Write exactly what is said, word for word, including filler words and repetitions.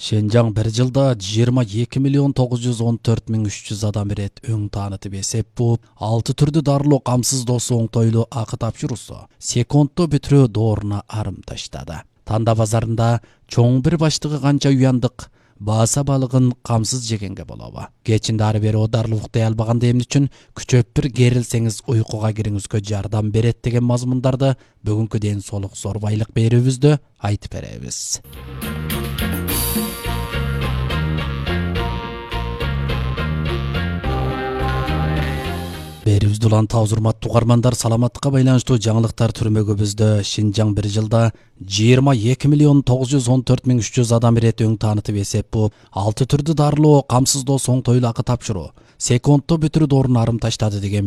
Шенжаң bir жылда жыйырма эки миллион тогуз жүз он төрт миң үч жүз адам ирет өң таанытып эсеп бууп, алты түрдүү дарылоо камсыз досу оңтойлуу акы тапшыруусу секундто бүтүрөө дооруна арым таштады. Танда базарында чоң бир баштыгы канча уяндык бааса балыгын камсыз жегенге болобу. Кечинде ары бери оодарылып уктай албаган эмне үчүн күчөп бир керилсеңиз уйкуга кириңизгө жардам берет деген мазмундарды бүгүнкү ден соолук зорбайлык берүүбүздө айтып беребиз. Берүүбүздү улантып урматтуу угармандар, саламаттыкка байланыштуу жаңылыктар түрмөгүбүздө Шинжаң bir жылда жыйырма эки миллион тогуз жүз он төрт миң үч жүз адам ирет өң таанытып эсеп бууп, алты түрдүү дарылоо камсыз досу оңтойлуу акы тапшыруу секундто бүтүрүү дооруна арым таштады деген